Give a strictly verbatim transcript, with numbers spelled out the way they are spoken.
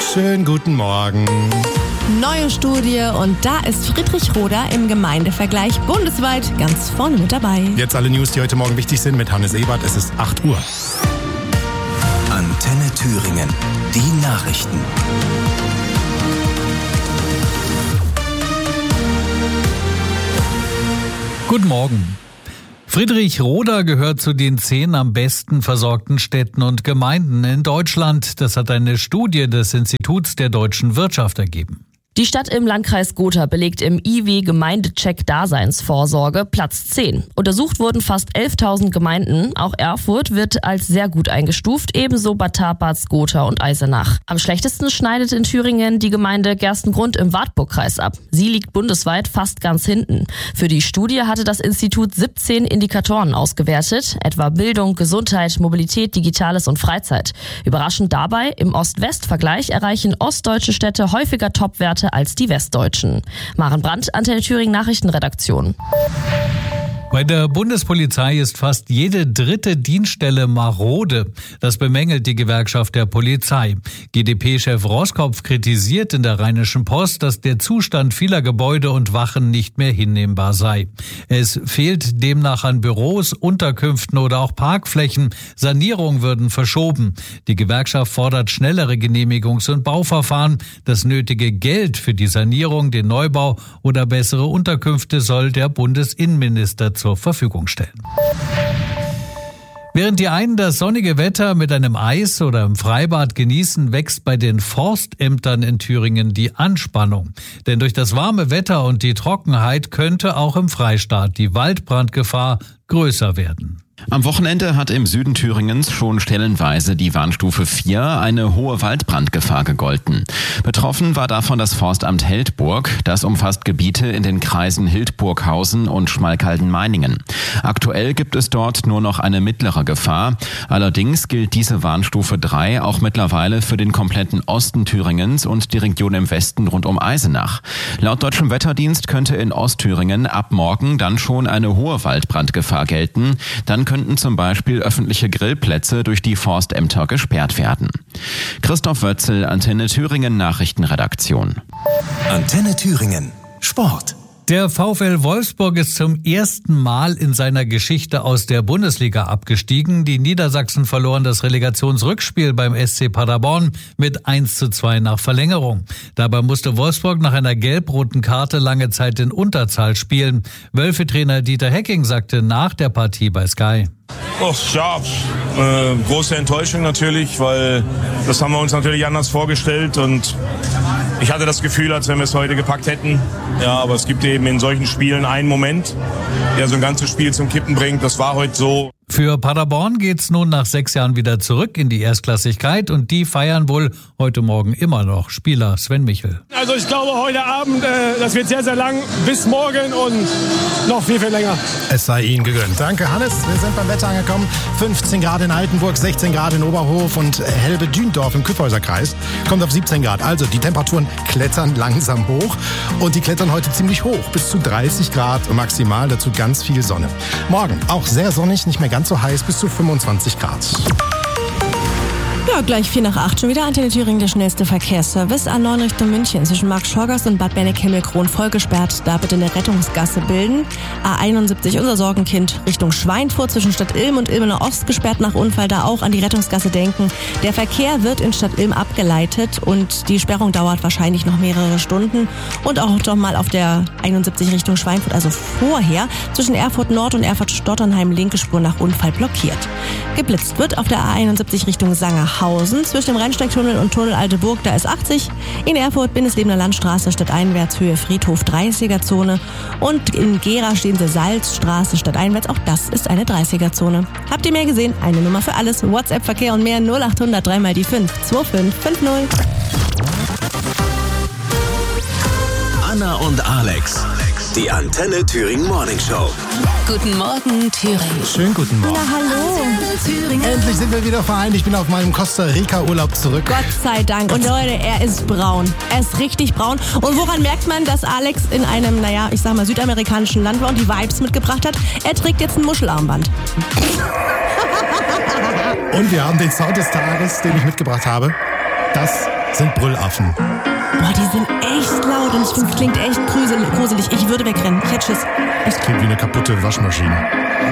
Schönen guten Morgen. Neue Studie und da ist Friedrich Roda im Gemeindevergleich bundesweit ganz vorne mit dabei. Jetzt alle News, die heute Morgen wichtig sind mit Hannes Ebert. Es ist acht Uhr. Antenne Thüringen. Die Nachrichten. Guten Morgen. Friedrich Roda gehört zu den zehn am besten versorgten Städten und Gemeinden in Deutschland. Das hat eine Studie des Instituts der deutschen Wirtschaft ergeben. Die Stadt im Landkreis Gotha belegt im I W-Gemeindecheck Daseinsvorsorge Platz zehn. Untersucht wurden fast elftausend Gemeinden. Auch Erfurt wird als sehr gut eingestuft, ebenso Bad Taparz, Gotha und Eisenach. Am schlechtesten schneidet in Thüringen die Gemeinde Gerstengrund im Wartburgkreis ab. Sie liegt bundesweit fast ganz hinten. Für die Studie hatte das Institut siebzehn Indikatoren ausgewertet, etwa Bildung, Gesundheit, Mobilität, Digitales und Freizeit. Überraschend dabei, im Ost-West-Vergleich erreichen ostdeutsche Städte häufiger Topwerte als die westdeutschen. Maren Brandt, Antenne Thüringen Nachrichtenredaktion. Bei der Bundespolizei ist fast jede dritte Dienststelle marode. Das bemängelt die Gewerkschaft der Polizei. G d P-Chef Roskopf kritisiert in der Rheinischen Post, dass der Zustand vieler Gebäude und Wachen nicht mehr hinnehmbar sei. Es fehlt demnach an Büros, Unterkünften oder auch Parkflächen. Sanierungen würden verschoben. Die Gewerkschaft fordert schnellere Genehmigungs- und Bauverfahren. Das nötige Geld für die Sanierung, den Neubau oder bessere Unterkünfte soll der Bundesinnenminister zur Verfügung stellen. Während die einen das sonnige Wetter mit einem Eis oder im Freibad genießen, wächst bei den Forstämtern in Thüringen die Anspannung. Denn durch das warme Wetter und die Trockenheit könnte auch im Freistaat die Waldbrandgefahr größer werden. Am Wochenende hat im Süden Thüringens schon stellenweise die Warnstufe vier eine hohe Waldbrandgefahr gegolten. Betroffen war davon das Forstamt Heldburg. Das umfasst Gebiete in den Kreisen Hildburghausen und Schmalkalden-Meiningen. Aktuell gibt es dort nur noch eine mittlere Gefahr. Allerdings gilt diese Warnstufe drei auch mittlerweile für den kompletten Osten Thüringens und die Region im Westen rund um Eisenach. Laut Deutschem Wetterdienst könnte in Ostthüringen ab morgen dann schon eine hohe Waldbrandgefahr gelten. Dann könnten zum Beispiel öffentliche Grillplätze durch die Forstämter gesperrt werden. Christoph Wötzel, Antenne Thüringen Nachrichtenredaktion. Antenne Thüringen Sport. Der VfL Wolfsburg ist zum ersten Mal in seiner Geschichte aus der Bundesliga abgestiegen. Die Niedersachsen verloren das Relegationsrückspiel beim S C Paderborn mit eins zu zwei nach Verlängerung. Dabei musste Wolfsburg nach einer gelb-roten Karte lange Zeit in Unterzahl spielen. Wölfe-Trainer Dieter Hecking sagte nach der Partie bei Sky: Oh, ja, äh, große Enttäuschung natürlich, weil das haben wir uns natürlich anders vorgestellt und ich hatte das Gefühl, als wenn wir es heute gepackt hätten. Ja, aber es gibt eben in solchen Spielen einen Moment, der so ein ganzes Spiel zum Kippen bringt. Das war heute so. Für Paderborn geht's nun nach sechs Jahren wieder zurück in die Erstklassigkeit und die feiern wohl heute Morgen immer noch. Spieler Sven Michel. Also ich glaube heute Abend, äh, das wird sehr, sehr lang, bis morgen und noch viel, viel länger. Es sei Ihnen gegönnt. Danke, Hannes. Wir sind beim Wetter angekommen. fünfzehn Grad in Altenburg, sechzehn Grad in Oberhof und Helbe-Dündorf im Kyffhäuserkreis. Kommt auf siebzehn Grad. Also die Temperaturen klettern langsam hoch und die klettern heute ziemlich hoch. Bis zu dreißig Grad maximal, dazu ganz viel Sonne. Morgen auch sehr sonnig, nicht mehr ganz so heiß, bis zu fünfundzwanzig Grad. Ja, gleich vier nach acht schon wieder Antenne Thüringen, der schnellste Verkehrsservice. A neun Richtung München zwischen Markt-Schorgast und Bad Berneck-Himmelkron voll gesperrt. Da bitte eine Rettungsgasse bilden. A einundsiebzig, unser Sorgenkind, Richtung Schweinfurt zwischen Stadt Ilm und Ilmener Ost gesperrt nach Unfall. Da auch an die Rettungsgasse denken. Der Verkehr wird in Stadt Ilm abgeleitet und die Sperrung dauert wahrscheinlich noch mehrere Stunden. Und auch doch mal auf der einundsiebzig Richtung Schweinfurt, also vorher, zwischen Erfurt Nord und Erfurt-Stotternheim linke Spur nach Unfall blockiert. Geblitzt wird auf der A einundsiebzig Richtung Sangerhausen. Zwischen dem Rheinsteigtunnel und Tunnel Alteburg, da ist achtzig. In Erfurt, Bindeslebener Landstraße, stadteinwärts, Höhe Friedhof, dreißiger-Zone. Und in Gera stehen sie Salzstraße, stadteinwärts, auch das ist eine dreißiger-Zone. Habt ihr mehr gesehen? Eine Nummer für alles. WhatsApp, Verkehr und mehr null achthundert drei mal die fünf zwei fünf fünf null. Anna und Alex, die Antenne Thüringen Morning Show. Guten Morgen, Thüringen. Schönen guten Morgen. Na, hallo. Endlich sind wir wieder vereint. Ich bin auf meinem Costa Rica Urlaub zurück. Gott sei Dank. Und Leute, er ist braun. Er ist richtig braun. Und woran merkt man, dass Alex in einem, naja, ich sag mal, südamerikanischen Land war und die Vibes mitgebracht hat? Er trägt jetzt ein Muschelarmband. Und wir haben den Sound des Tages, den ich mitgebracht habe. Das sind Brüllaffen. Boah, die sind echt laut und ich finde, es klingt echt gruselig. Ich würde wegrennen. Ich hätte Schiss. Das klingt wie eine kaputte Waschmaschine.